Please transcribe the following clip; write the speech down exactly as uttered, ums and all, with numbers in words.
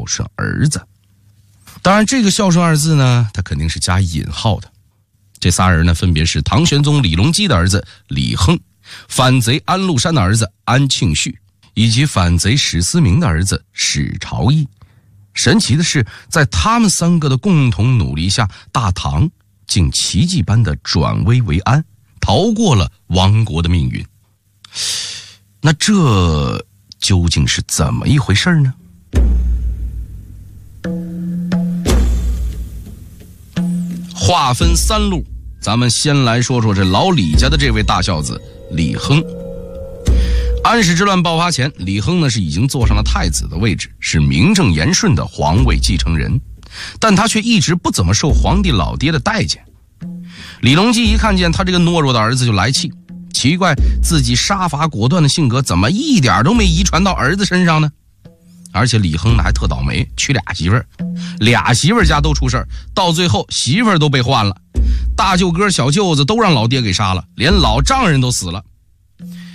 顺儿子。当然这个孝顺二字呢，他肯定是加引号的。这仨人呢，分别是唐玄宗李隆基的儿子李亨，反贼安禄山的儿子安庆绪，以及反贼史思明的儿子史朝义。神奇的是，在他们三个的共同努力下，大唐竟奇迹般的转危为安，逃过了亡国的命运。那这究竟是怎么一回事呢？话分三路，咱们先来说说这老李家的这位大孝子李亨。安史之乱爆发前，李亨呢是已经坐上了太子的位置，是名正言顺的皇位继承人，但他却一直不怎么受皇帝老爹的待见。李隆基一看见他这个懦弱的儿子就来气，奇怪自己杀伐果断的性格怎么一点都没遗传到儿子身上呢？而且李亨呢还特倒霉，娶俩媳妇儿，俩媳妇儿家都出事儿，到最后媳妇儿都被换了，大舅哥小舅子都让老爹给杀了，连老丈人都死了。